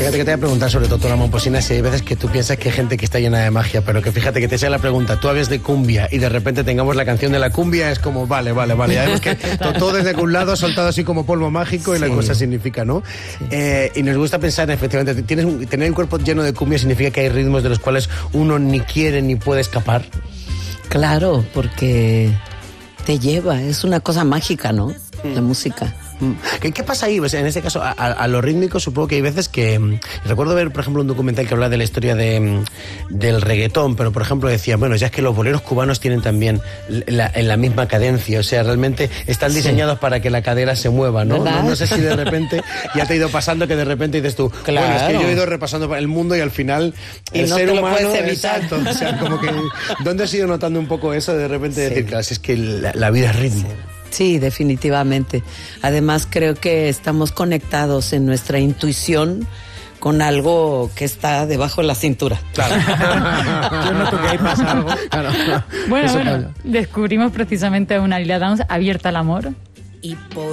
Fíjate que te voy a preguntar sobre todo la Momposina, si hay veces que tú piensas que hay gente que está llena de magia, pero que fíjate que te sea la pregunta, tú hablas de cumbia y de repente tengamos la canción de la cumbia, es como, vale, ya vemos que todo desde un lado soltado así como polvo mágico y la cosa significa, ¿no? Y nos gusta pensar, efectivamente, tener el cuerpo lleno de cumbia significa que hay ritmos de los cuales uno ni quiere ni puede escapar. Claro, porque te lleva, es una cosa mágica, ¿no? La música. ¿Qué pasa ahí? O sea, en este caso, a lo rítmico supongo que hay veces que... Recuerdo ver, por ejemplo, un documental que habla de la historia del reggaetón, pero, por ejemplo, decía, bueno, ya es que los boleros cubanos tienen también en la misma cadencia, o sea, realmente están diseñados para que la cadera se mueva, ¿no? No sé si de repente ya te ha ido pasando que de repente dices tú, claro. Bueno, es que yo he ido repasando el mundo y al final el no ser te humano... lo puedes evitar. Exacto, o sea, como que... ¿Dónde has ido notando un poco eso de repente decir, claro, si es que la vida es ritmo? Sí, definitivamente. Además, creo que estamos conectados en nuestra intuición con algo que está debajo de la cintura. Claro. Yo noto que ahí pasa algo. Bueno, descubrimos precisamente una Lila Downs abierta al amor. Y por